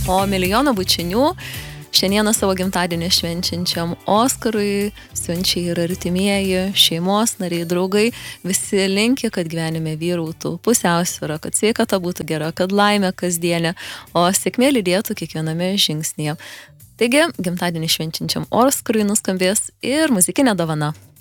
O milijoną bučinių šiandieną savo gimtadienį švenčiančiam Oskarui siunčia ir artimieji, šeimos nariai, draugai. Visi linki, kad gyvenime vyrautų pusiausvyra, kad sveikata būtų gera, kad laimė kasdienė, o sėkmė lydėtų kiekviename žingsnyje. Taigi, gimtadienį švenčiančiam Oskarui nuskambės ir muzikinė dovana.